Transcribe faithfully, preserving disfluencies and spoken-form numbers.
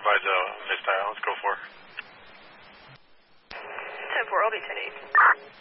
provide the missed dial. Let's go for ten four, I'll be ten eight.